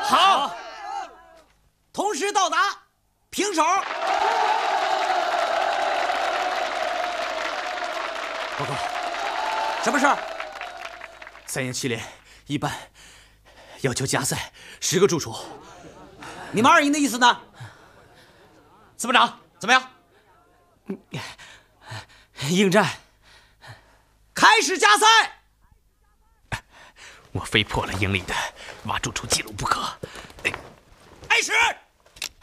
好，同时到达，平手。 报告， 什么事儿 3言7连一班要求加赛10个助手。 你们2营的意思呢？ 司部长，怎么样？ 应战。 开始加赛。 我非破了营里的挖助手记录不可。 开始。